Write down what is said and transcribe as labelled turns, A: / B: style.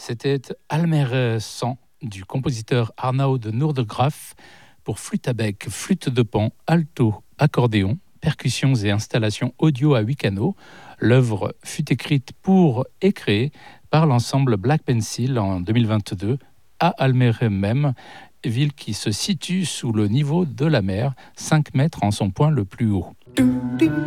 A: C'était Almere 100 du compositeur Arnaud de Noordegraf pour flûte à bec, flûte de pan, alto, accordéon, percussions et installations audio à 8 canaux. L'œuvre fut écrite pour et créée par l'ensemble Black Pencil en 2022 à Almere même, ville qui se situe sous le niveau de la mer, 5 mètres en son point le plus haut.